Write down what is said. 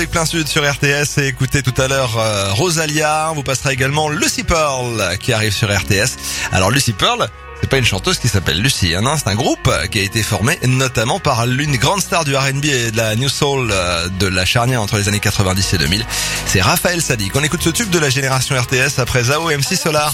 avec Plein Sud sur RTS et écoutez tout à l'heure Rosalia. On vous passera également Lucy Pearl qui arrive sur RTS. Alors Lucy Pearl, c'est pas une chanteuse qui s'appelle Lucy, hein, non, c'est un groupe qui a été formé notamment par l'une grande star du R&B et de la New Soul de la charnière entre les années 90 et 2000. C'est Raphaël Saadiq. On écoute ce tube de la génération RTS après Zao et MC Solar.